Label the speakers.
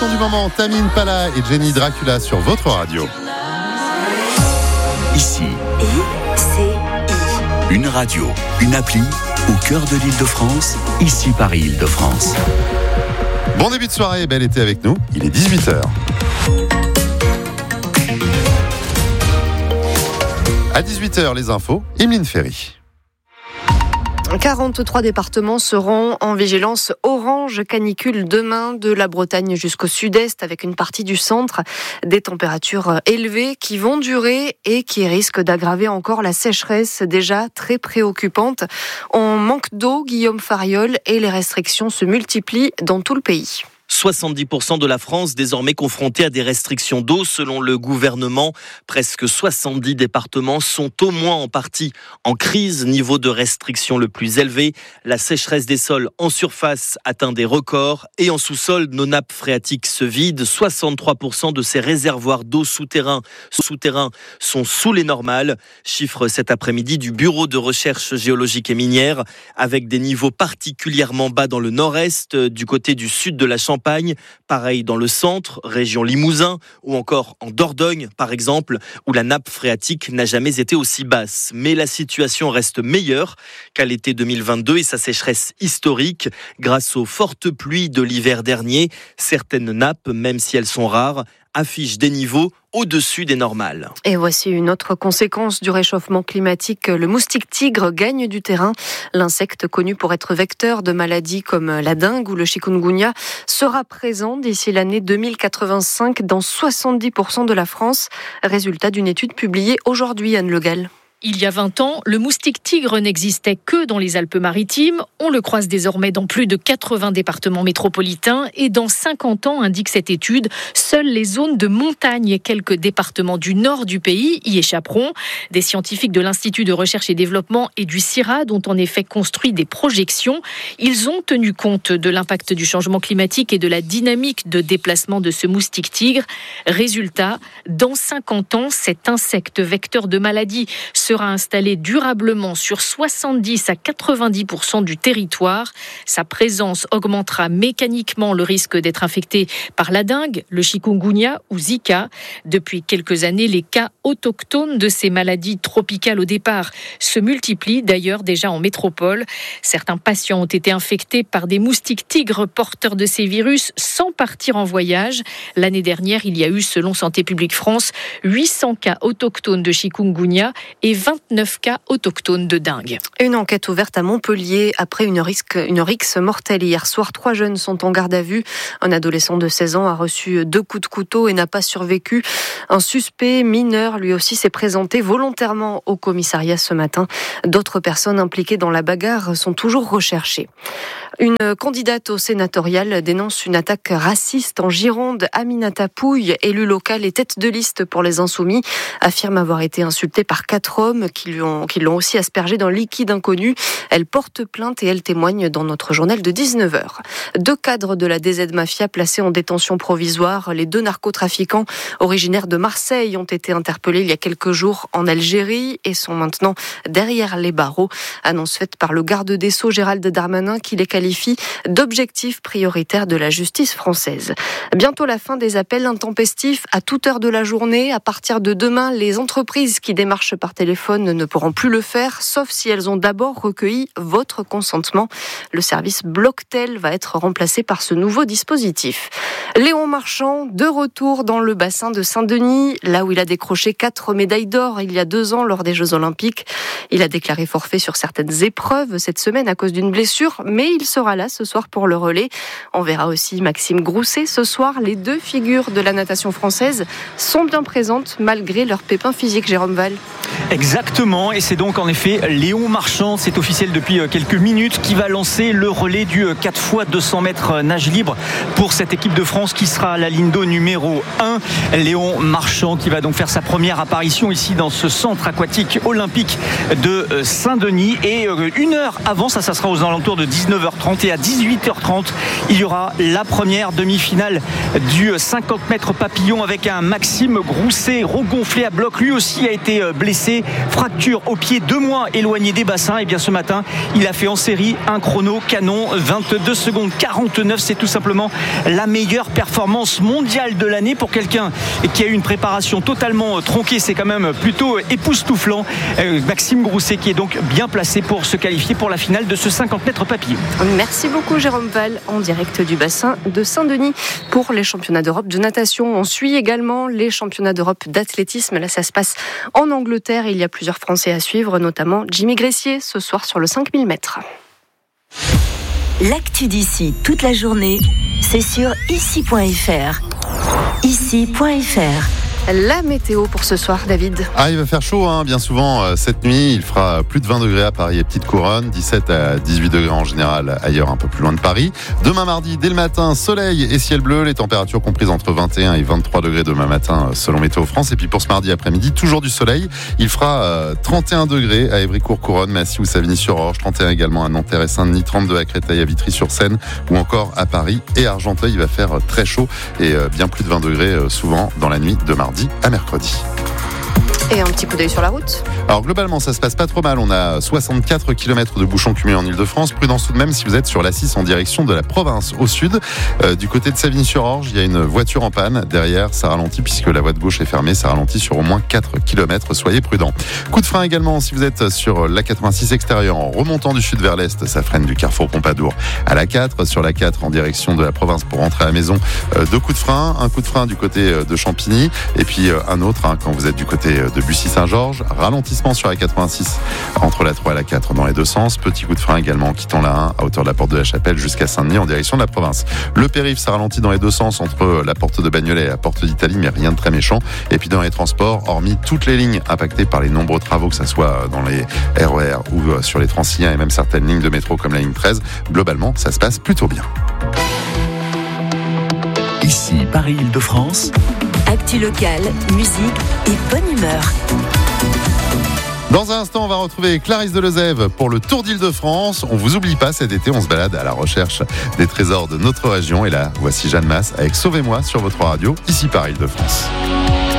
Speaker 1: son du moment, Tame Impala et Jenny Dracula sur votre radio.
Speaker 2: Ici, une radio, une appli au cœur de l'Île-de-France, ici Paris Île-de-France.
Speaker 1: Bon début de soirée, bel été avec nous, il est 18h. À 18h, les infos, Emeline Ferry.
Speaker 3: 43 départements seront en vigilance orange canicule demain, de la Bretagne jusqu'au sud-est, avec une partie du centre. Des températures élevées qui vont durer et qui risquent d'aggraver encore la sécheresse déjà très préoccupante. On manque d'eau, Guillaume Fariol, et les restrictions se multiplient dans tout le pays.
Speaker 4: 70% de la France désormais confrontée à des restrictions d'eau selon le gouvernement. Presque 70 départements sont au moins en partie en crise, niveau de restriction le plus élevé. La sécheresse des sols en surface atteint des records et en sous-sol, nos nappes phréatiques se vident. 63% de ces réservoirs d'eau souterrains sont sous les normales. Chiffre cet après-midi du Bureau de recherche géologique et minière, avec des niveaux particulièrement bas dans le nord-est, du côté du sud de la Champagne. Pareil dans le centre, région Limousin, ou encore en Dordogne, par exemple, où la nappe phréatique n'a jamais été aussi basse. Mais la situation reste meilleure qu'à l'été 2022 et sa sécheresse historique. Grâce aux fortes pluies de l'hiver dernier, certaines nappes, même si elles sont rares, affichent des niveaux au-dessus des normales.
Speaker 3: Et voici une autre conséquence du réchauffement climatique. Le moustique tigre gagne du terrain. L'insecte connu pour être vecteur de maladies comme la dengue ou le chikungunya sera présent d'ici l'année 2085 dans 70% de la France. Résultat d'une étude publiée aujourd'hui, Anne Le Gall.
Speaker 5: Il y a 20 ans, le moustique tigre n'existait que dans les Alpes-Maritimes. On le croise désormais dans plus de 80 départements métropolitains. Et dans 50 ans, indique cette étude, seules les zones de montagne et quelques départements du nord du pays y échapperont. Des scientifiques de l'Institut de recherche et développement et du CIRAD ont en effet construit des projections. Ils ont tenu compte de l'impact du changement climatique et de la dynamique de déplacement de ce moustique tigre. Résultat, dans 50 ans, cet insecte vecteur de maladies sera installé durablement sur 70 à 90% du territoire. Sa présence augmentera mécaniquement le risque d'être infecté par la dengue, le chikungunya ou Zika. Depuis quelques années, les cas autochtones de ces maladies tropicales au départ se multiplient d'ailleurs déjà en métropole. Certains patients ont été infectés par des moustiques tigres porteurs de ces virus sans partir en voyage. L'année dernière, il y a eu, selon Santé publique France, 800 cas autochtones de chikungunya et 29 cas autochtones de dengue.
Speaker 3: Une enquête ouverte à Montpellier après une rixe mortelle. Hier soir, 3 jeunes sont en garde à vue. Un adolescent de 16 ans a reçu 2 coups de couteau et n'a pas survécu. Un suspect mineur, lui aussi, s'est présenté volontairement au commissariat ce matin. D'autres personnes impliquées dans la bagarre sont toujours recherchées. Une candidate au sénatorial dénonce une attaque raciste en Gironde. Aminata Pouille, élue locale et tête de liste pour les Insoumis, affirme avoir été insultée par 4 hommes qui l'ont aussi aspergée d'un liquide inconnu. Elle porte plainte et elle témoigne dans notre journal de 19h. 2 cadres de la DZ Mafia placés en détention provisoire. Les 2 narcotrafiquants originaires de Marseille ont été interpellés il y a quelques jours en Algérie et sont maintenant derrière les barreaux. Annonce faite par le garde des Sceaux Gérald Darmanin qui les qualifie d'objectifs prioritaires de la justice française. Bientôt la fin des appels intempestifs à toute heure de la journée. À partir de demain, les entreprises qui démarchent par téléphone ne pourront plus le faire, sauf si elles ont d'abord recueilli votre consentement. Le service Blocktel va être remplacé par ce nouveau dispositif. Léon Marchand, de retour dans le bassin de Saint-Denis, là où il a décroché 4 médailles d'or il y a 2 ans lors des Jeux Olympiques. Il a déclaré forfait sur certaines épreuves cette semaine à cause d'une blessure, mais il sera là ce soir pour le relais. On verra aussi Maxime Grousset ce soir. Les 2 figures de la natation française sont bien présentes malgré leur pépin physique, Jérôme Val.
Speaker 6: Exactement, et c'est donc en effet Léon Marchand, c'est officiel depuis quelques minutes, qui va lancer le relais du 4x200 mètres nage libre pour cette équipe de France qui sera à la ligne d'eau numéro 1. Léon Marchand qui va donc faire sa première apparition ici dans ce centre aquatique olympique de Saint-Denis. Et une heure avant, ça sera aux alentours de 19h30, et à 18h30, il y aura la première demi-finale du 50 mètres papillon avec un Maxime Grousset regonflé à bloc. Lui aussi a été blessé fracture au pied 2 mois éloigné des bassins. Et bien ce matin, il a fait en série un chrono canon 22 secondes 49. C'est tout simplement la meilleure performance mondiale de l'année pour quelqu'un qui a eu une préparation totalement tronquée. C'est quand même plutôt époustouflant. Maxime Grousset qui est donc bien placé pour se qualifier pour la finale de ce 50 mètres papillon.
Speaker 3: Merci beaucoup Jérôme Val en direct du bassin de Saint-Denis pour les championnats d'Europe de natation. On suit également les championnats d'Europe d'athlétisme. Là, ça se passe en Angleterre. Il y a plusieurs Français à suivre, notamment Jimmy Gressier ce soir sur le 5000 mètres.
Speaker 7: L'actu d'ici toute la journée, c'est sur ici.fr. Ici.fr.
Speaker 3: La météo pour ce soir, David.
Speaker 1: Il va faire chaud, bien souvent cette nuit. Il fera plus de 20 degrés à Paris et Petite Couronne, 17 à 18 degrés en général ailleurs un peu plus loin de Paris. Demain mardi, dès le matin, soleil et ciel bleu. Les températures comprises entre 21 et 23 degrés demain matin selon Météo France. Et puis pour ce mardi après-midi, toujours du soleil. Il fera 31 degrés à Évry-Courcouronne, Massy ou Savigny-sur-Orge, 31 également à Nanterre et Saint-Denis, 32 à Créteil, à Vitry-sur-Seine ou encore à Paris et Argenteuil. Il va faire très chaud et bien plus de 20 degrés souvent dans la nuit de mardi à mercredi.
Speaker 3: Et un petit coup d'œil sur la route.
Speaker 1: Alors globalement, ça se passe pas trop mal. On a 64 km de bouchons cumulés en Ile-de-France. Prudence tout de même si vous êtes sur l'A6 en direction de la province. Au sud, du côté de Savigny-sur-Orge, il y a une voiture en panne. Derrière, ça ralentit puisque la voie de gauche est fermée. Ça ralentit sur au moins 4 km. Soyez prudents. Coup de frein également si vous êtes sur l'A86 extérieure en remontant du sud vers l'est. Ça freine du carrefour Pompadour à l'A4. Sur l'A4 en direction de la province pour rentrer à la maison. 2 coups de frein. Un coup de frein du côté de Champigny. Et puis un autre quand vous êtes du côté de Bussy-Saint-Georges. Ralentissement sur la 86 entre la 3 et la 4 dans les deux sens. Petit coup de frein également en quittant la 1 à hauteur de la porte de la Chapelle jusqu'à Saint-Denis en direction de la province. Le périph' ça ralentit dans les deux sens entre la porte de Bagnolet et la porte d'Italie, mais rien de très méchant. Et puis dans les transports, hormis toutes les lignes impactées par les nombreux travaux, que ça soit dans les RER ou sur les Transiliens et même certaines lignes de métro comme la ligne 13, globalement ça se passe plutôt bien.
Speaker 2: Ici Paris-Île-de-France.
Speaker 7: Actu locale, musique et bonne humeur.
Speaker 1: Dans un instant, on va retrouver Clarisse Delezève pour le Tour d'Île-de-France. On vous oublie pas, cet été, on se balade à la recherche des trésors de notre région. Et là, voici Jeanne Masse avec Sauvez-moi sur votre radio, ici par Île-de-France.